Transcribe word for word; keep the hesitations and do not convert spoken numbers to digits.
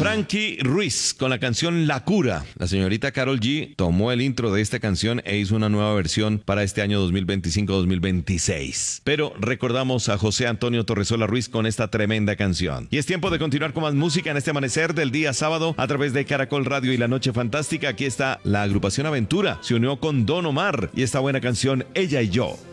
Frankie Ruiz con la canción La Cura. La señorita Karol G tomó el intro de esta canción e hizo una nueva versión para este año dos mil veinticinco dos mil veintiséis. Pero recordamos a José Antonio Torresola Ruiz con esta tremenda canción. Y es tiempo de continuar con más música en este amanecer del día sábado a través de Caracol Radio y La Noche Fantástica. Aquí está la agrupación Aventura. Se unió con Don Omar y esta buena canción Ella y Yo.